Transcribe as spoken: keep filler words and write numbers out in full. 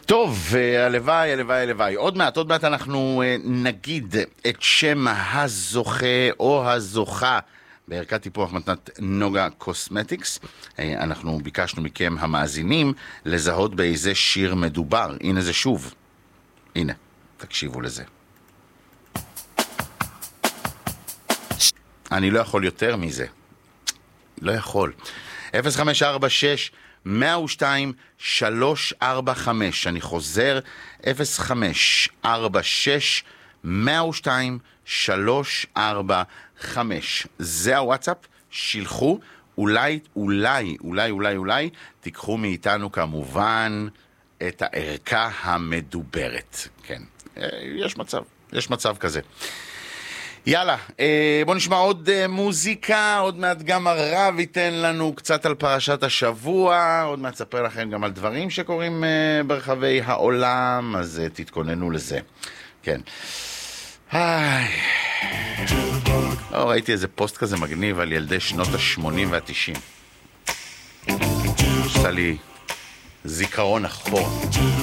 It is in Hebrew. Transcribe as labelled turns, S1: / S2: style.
S1: טוב, הלוואי, הלוואי, הלוואי. עוד מעט, עוד מעט אנחנו נגיד את שם הזוכה או הזוכה בערכת טיפוח מתנת נוגה קוסמטיקס. אנחנו ביקשנו מכם המאזינים לזהות באיזה שיר מדובר. הנה זה שוב. הנה, תקשיבו לזה. אני לא יכול יותר מזה. לא יכול. אפס חמש ארבע שש מאה ושתיים שלוש ארבע חמש. אני חוזר, אפס חמש ארבע שש מאה ושתיים שלוש ארבע חמש. זה הוואטסאפ, שילחו, אולי, אולי, אולי, אולי, אולי, תיקחו מאיתנו כמובן את הערכה המדוברת. כן, יש מצב, יש מצב כזה. יאללה, בוא נשמע עוד מוזיקה, עוד מעט גם הרב ייתן לנו קצת על פרשת השבוע, עוד מעט ספר לכם גם על דברים שקורים ברחבי העולם, אז תתכוננו לזה. כן. היי. לא, ראיתי איזה פוסט כזה מגניב על ילדי שנות ה-שמונים וה-תשעים. עשה לי זיכרון אחורה.